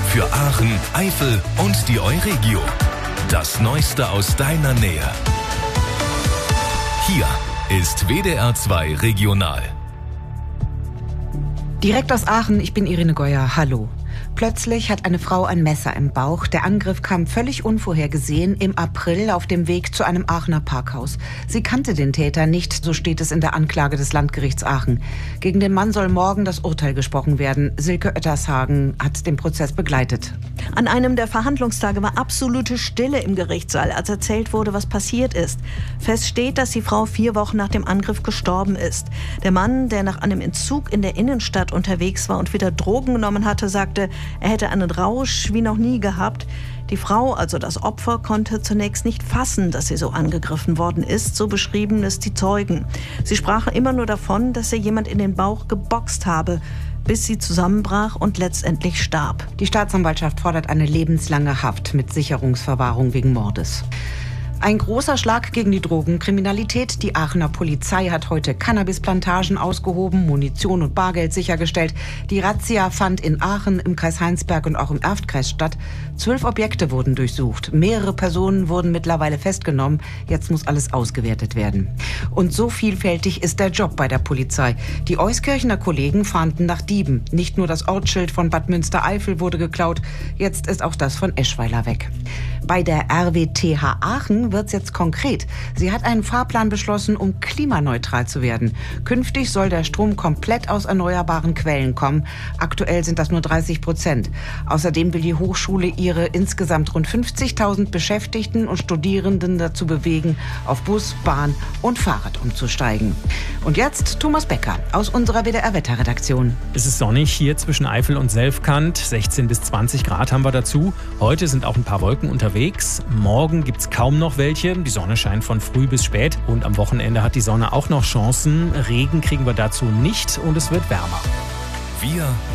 Für Aachen, Eifel und die Euregio. Das Neueste aus deiner Nähe. Hier ist WDR 2 Regional. Direkt aus Aachen, ich bin Irene Geuer. Hallo. Plötzlich hat eine Frau ein Messer im Bauch. Der Angriff kam völlig unvorhergesehen im April auf dem Weg zu einem Aachener Parkhaus. Sie kannte den Täter nicht, so steht es in der Anklage des Landgerichts Aachen. Gegen den Mann soll morgen das Urteil gesprochen werden. Silke Oettershagen hat den Prozess begleitet. An einem der Verhandlungstage war absolute Stille im Gerichtssaal, als erzählt wurde, was passiert ist. Fest steht, dass die Frau 4 Wochen nach dem Angriff gestorben ist. Der Mann, der nach einem Entzug in der Innenstadt unterwegs war und wieder Drogen genommen hatte, sagte, er hätte einen Rausch wie noch nie gehabt. Die Frau, also das Opfer, konnte zunächst nicht fassen, dass sie so angegriffen worden ist, so beschrieben es die Zeugen. Sie sprachen immer nur davon, dass ihr jemand in den Bauch geboxt habe, bis sie zusammenbrach und letztendlich starb. Die Staatsanwaltschaft fordert eine lebenslange Haft mit Sicherungsverwahrung wegen Mordes. Ein großer Schlag gegen die Drogenkriminalität. Die Aachener Polizei hat heute Cannabisplantagen ausgehoben, Munition und Bargeld sichergestellt. Die Razzia fand in Aachen, im Kreis Heinsberg und auch im Erftkreis statt. 12 Objekte wurden durchsucht. Mehrere Personen wurden mittlerweile festgenommen. Jetzt muss alles ausgewertet werden. Und so vielfältig ist der Job bei der Polizei. Die Euskirchener Kollegen fahnden nach Dieben. Nicht nur das Ortsschild von Bad Münstereifel wurde geklaut, jetzt ist auch das von Eschweiler weg. Bei der RWTH Aachen wird's jetzt konkret. Sie hat einen Fahrplan beschlossen, um klimaneutral zu werden. Künftig soll der Strom komplett aus erneuerbaren Quellen kommen. Aktuell sind das nur 30%. Außerdem will die Hochschule ihre insgesamt rund 50.000 Beschäftigten und Studierenden dazu bewegen, auf Bus, Bahn und Fahrrad umzusteigen. Und jetzt Thomas Becker aus unserer WDR-Wetterredaktion. Es ist sonnig hier zwischen Eifel und Selfkant. 16 bis 20 Grad haben wir dazu. Heute sind auch ein paar Wolken unterwegs. Morgen gibt's kaum noch welche. Die Sonne scheint von früh bis spät. Und am Wochenende hat die Sonne auch noch Chancen. Regen kriegen wir dazu nicht und es wird wärmer. Wir